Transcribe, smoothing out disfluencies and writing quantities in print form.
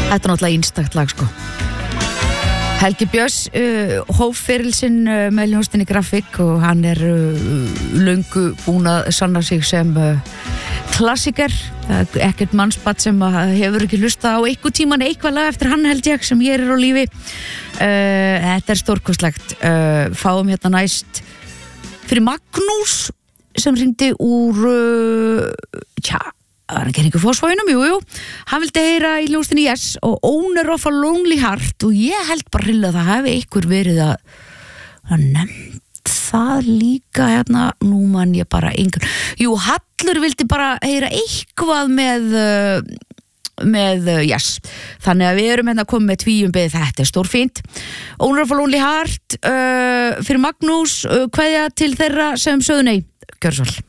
Þetta náttúrulega einstakt lag sko. Helgi Björns hóf ferilsinn með hljómsveitinni Grafik og hann löngu búinn að sanna sig sem klassiker. Það ekkert mannsbarn sem hefur ekki hlustað á einhver tíman eitthvað lag eftir hann held ég sem ég á lífi. Þetta stórkostlegt. Fáum hérna næst fyrir Magnús sem hringdi úr það var ekki einhver Fossvoginum, jú. Hann vildi heyra í hljómsveitinni Yes og Owner of a Lonely Heart og ég held bara hreinlega að það hafi einhver verið að nefnt það líka hérna, nú man ég bara einhver. Jú, Hallur vildi bara heyra eitthvað með Yes. Þannig að við erum hérna komið með tvíumbið, þetta stórfínt. Owner of a Lonely Heart fyrir Magnús, kveðja til þeirra sem sögðu nei. Gjörðu svo vel.